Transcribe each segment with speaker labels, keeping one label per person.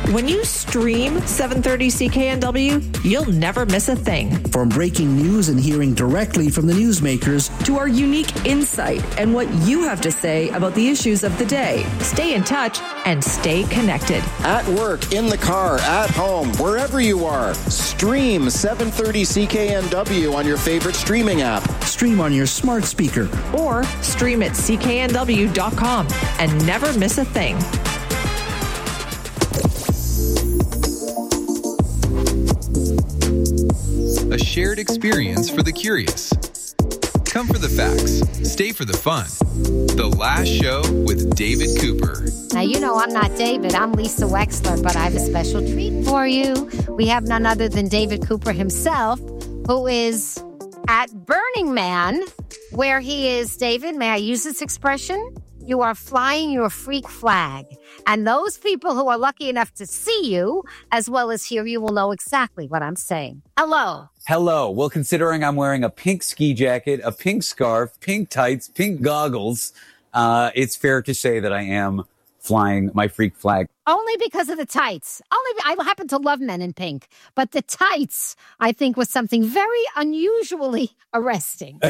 Speaker 1: When you stream 730 CKNW, you'll never miss a thing.
Speaker 2: From breaking news and hearing directly from the newsmakers
Speaker 3: to our unique insight and what you have to say about the issues of the day.
Speaker 1: Stay in touch and stay connected.
Speaker 4: At work, in the car, at home, wherever you are, stream 730 CKNW on your favorite streaming app.
Speaker 2: Stream on your smart speaker.
Speaker 1: Or stream at cknw.com and never miss a thing.
Speaker 5: A shared experience for the curious. Come for the facts, stay for the fun. The Last Show with David Cooper.
Speaker 6: Now, you know I'm not David. I'm Lisa Wexler, but I have a special treat for you. We have none other than David Cooper himself, who is at Burning Man, where he is, David, may I use this expression? You are flying your freak flag. And those people who are lucky enough to see you, as well as hear you, will know exactly what I'm saying. Hello.
Speaker 7: Hello. Well, considering I'm wearing a pink ski jacket, a pink scarf, pink tights, pink goggles, it's fair to say that I am flying my freak flag.
Speaker 6: Only because of the tights. I happen to love men in pink, but the tights, I think, was something very unusually arresting.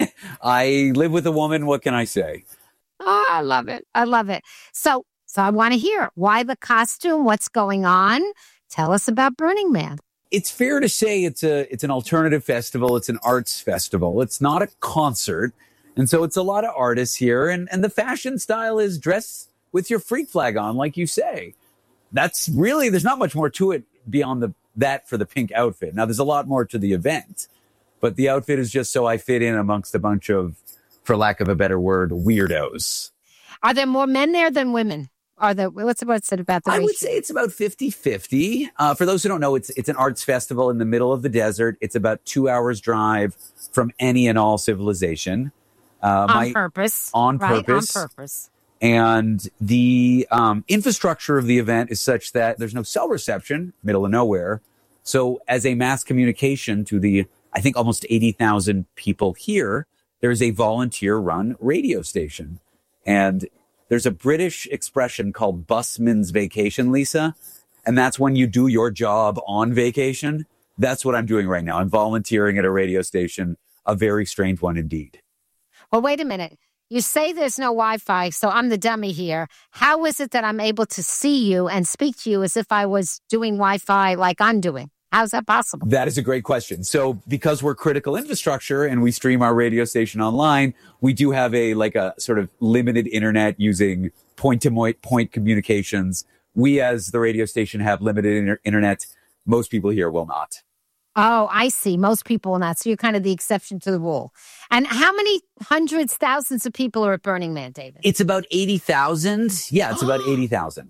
Speaker 7: I live with a woman. What can I say?
Speaker 6: Oh, I love it. I love it. So I want to hear why the costume, what's going on. Tell us about Burning Man.
Speaker 7: It's fair to say it's an alternative festival. It's an arts festival. It's not a concert. And so it's a lot of artists here. And the fashion style is dress with your freak flag on, like you say. That's really, there's not much more to it beyond that for the pink outfit. Now, there's a lot more to the event, but the outfit is just so I fit in amongst a bunch of, for lack of a better word, weirdos.
Speaker 6: Are there more men there than women? What's it about the ratio?
Speaker 7: I would say it's about 50-50. For those who don't know, it's an arts festival in the middle of the desert. It's about 2 hours drive from any and all civilization.
Speaker 6: On purpose.
Speaker 7: On purpose. And the infrastructure of the event is such that there's no cell reception, middle of nowhere. So as a mass communication to the, I think, almost 80,000 people here, there's a volunteer-run radio station. And there's a British expression called busman's vacation, Lisa. And that's when you do your job on vacation. That's what I'm doing right now. I'm volunteering at a radio station, a very strange one indeed.
Speaker 6: Well, wait a minute. You say there's no Wi-Fi, so I'm the dummy here. How is it that I'm able to see you and speak to you as if I was doing Wi-Fi like I'm doing? How's that possible?
Speaker 7: That is a great question. So because we're critical infrastructure and we stream our radio station online, we do have a sort of limited internet using point-to-point communications. We as the radio station have limited internet. Most people here will not.
Speaker 6: Oh, I see. Most people will not. So you're kind of the exception to the rule. And how many hundreds, thousands of people are at Burning Man, David?
Speaker 7: It's about 80,000. Yeah, it's about 80,000.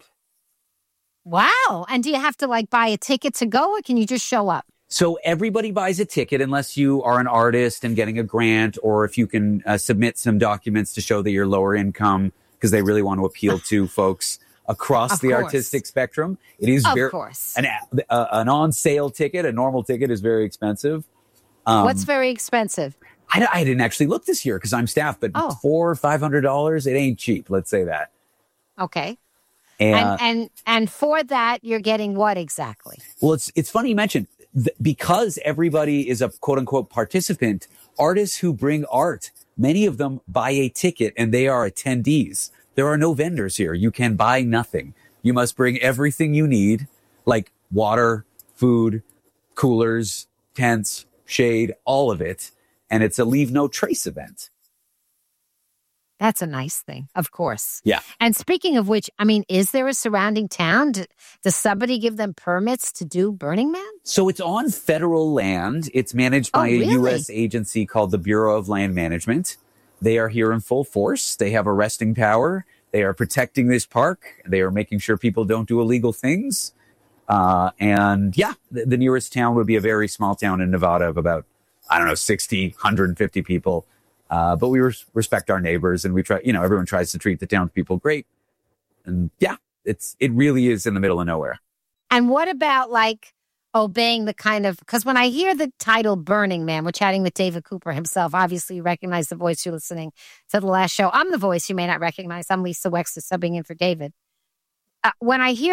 Speaker 6: Wow. And do you have to buy a ticket to go, or can you just show up?
Speaker 7: So everybody buys a ticket unless you are an artist and getting a grant, or if you can submit some documents to show that you're lower income, because they really want to appeal to folks across the artistic spectrum. It is an on-sale ticket. A normal ticket is very expensive.
Speaker 6: What's very expensive?
Speaker 7: I didn't actually look this year because I'm staff, but $400 or $500, it ain't cheap. Let's say that.
Speaker 6: Okay. And for that, you're getting what exactly?
Speaker 7: Well, it's funny you mentioned, because everybody is a quote unquote participant, artists who bring art, many of them buy a ticket and they are attendees. There are no vendors here. You can buy nothing. You must bring everything you need, like water, food, coolers, tents, shade, all of it. And it's a leave no trace event.
Speaker 6: That's a nice thing, of course.
Speaker 7: Yeah.
Speaker 6: And speaking of which, is there a surrounding town? Does somebody give them permits to do Burning Man?
Speaker 7: So it's on federal land. It's managed by a U.S. agency called the Bureau of Land Management. They are here in full force. They have arresting power. They are protecting this park. They are making sure people don't do illegal things. The nearest town would be a very small town in Nevada of about, 60, 150 people. But we respect our neighbors, and we try, everyone tries to treat the townspeople great. And it really is in the middle of nowhere.
Speaker 6: And what about obeying the because when I hear the title Burning Man, we're chatting with David Cooper himself. Obviously, you recognize the voice. You're listening to The Last Show. I'm the voice you may not recognize. I'm Lisa Wexler, subbing in for David. When I hear